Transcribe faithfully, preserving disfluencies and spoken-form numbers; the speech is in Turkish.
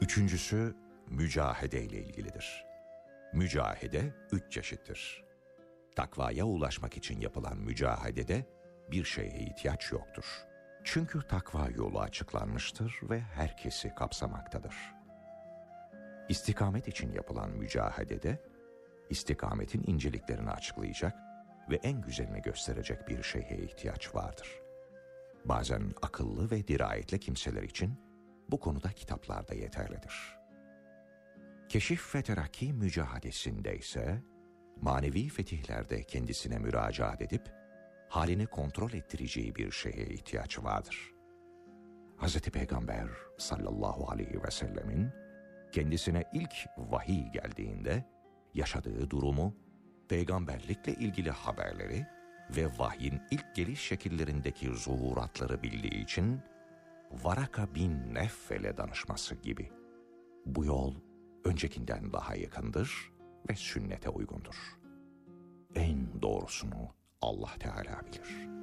Üçüncüsü mücahede ile ilgilidir. Mücahede üç çeşittir. Takvaya ulaşmak için yapılan mücahedede bir şeye ihtiyaç yoktur. Çünkü takva yolu açıklanmıştır ve herkesi kapsamaktadır. İstikamet için yapılan mücahedede, istikametin inceliklerini açıklayacak ve en güzelini gösterecek bir şeye ihtiyaç vardır. Bazen akıllı ve dirayetli kimseler için bu konuda kitaplar da yeterlidir. Keşif ve terakki mücahadesinde ise, manevi fetihlerde kendisine müracaat edip, halini kontrol ettireceği bir şeye ihtiyaç vardır. Hz. Peygamber sallallahu aleyhi ve sellemin, kendisine ilk vahiy geldiğinde, yaşadığı durumu, peygamberlikle ilgili haberleri ve vahyin ilk geliş şekillerindeki zuhuratları bildiği için, Varaka bin Neffel'e danışması gibi. Bu yol öncekinden daha yakındır ve sünnete uygundur. En doğrusunu Allah Teala bilir.